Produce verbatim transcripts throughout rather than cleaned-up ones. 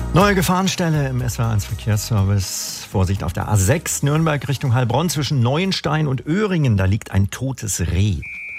Neue Gefahrenstelle im S W R eins Verkehrsservice. Vorsicht auf der A sechs Nürnberg Richtung Heilbronn zwischen Neuenstein und Öhringen. Da liegt ein totes Reh.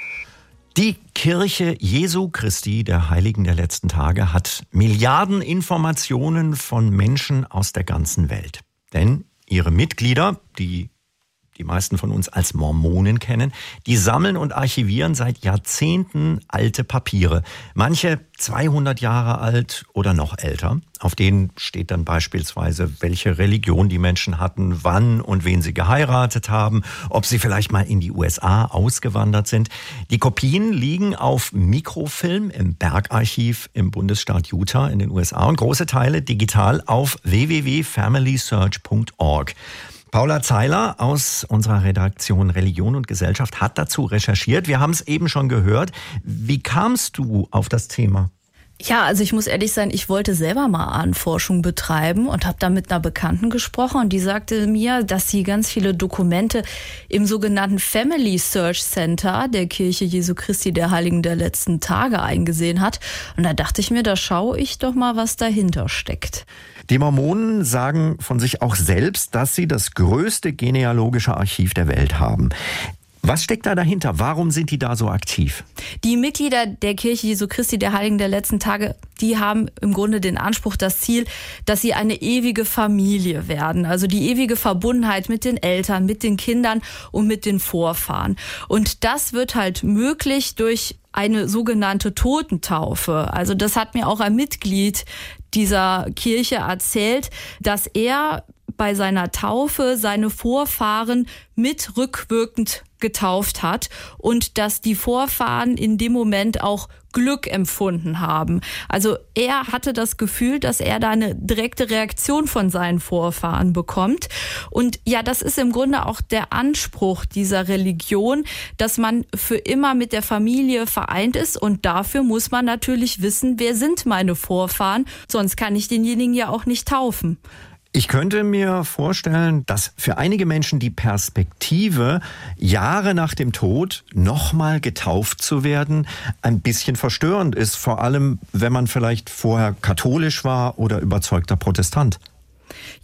Die Kirche Jesu Christi, der Heiligen der letzten Tage, hat Milliarden Informationen von Menschen aus der ganzen Welt. Denn ihre Mitglieder, die die meisten von uns als Mormonen kennen, die sammeln und archivieren seit Jahrzehnten alte Papiere. Manche zweihundert Jahre alt oder noch älter. Auf denen steht dann beispielsweise, welche Religion die Menschen hatten, wann und wen sie geheiratet haben, ob sie vielleicht mal in die U S A ausgewandert sind. Die Kopien liegen auf Mikrofilm im Bergarchiv im Bundesstaat Utah in den U S A und große Teile digital auf w w w punkt family search punkt org. Paula Zeiler aus unserer Redaktion Religion und Gesellschaft hat dazu recherchiert. Wir haben es eben schon gehört. Wie kamst du auf das Thema? Ja, also ich muss ehrlich sein, ich wollte selber mal Ahnenforschung betreiben und habe da mit einer Bekannten gesprochen und die sagte mir, dass sie ganz viele Dokumente im sogenannten Family Search Center der Kirche Jesu Christi der Heiligen der letzten Tage eingesehen hat. Und da dachte ich mir, da schaue ich doch mal, was dahinter steckt. Die Mormonen sagen von sich auch selbst, dass sie das größte genealogische Archiv der Welt haben. Was steckt da dahinter? Warum sind die da so aktiv? Die Mitglieder der Kirche Jesu Christi der Heiligen der letzten Tage, die haben im Grunde den Anspruch, das Ziel, dass sie eine ewige Familie werden. Also die ewige Verbundenheit mit den Eltern, mit den Kindern und mit den Vorfahren. Und das wird halt möglich durch eine sogenannte Totentaufe. Also das hat mir auch ein Mitglied dieser Kirche erzählt, dass er bei seiner Taufe seine Vorfahren mit rückwirkend getauft hat und dass die Vorfahren in dem Moment auch Glück empfunden haben. Also er hatte das Gefühl, dass er da eine direkte Reaktion von seinen Vorfahren bekommt. Und ja, das ist im Grunde auch der Anspruch dieser Religion, dass man für immer mit der Familie vereint ist. Und dafür muss man natürlich wissen, wer sind meine Vorfahren, sonst kann ich denjenigen ja auch nicht taufen. Ich könnte mir vorstellen, dass für einige Menschen die Perspektive, Jahre nach dem Tod nochmal getauft zu werden, ein bisschen verstörend ist. Vor allem, wenn man vielleicht vorher katholisch war oder überzeugter Protestant.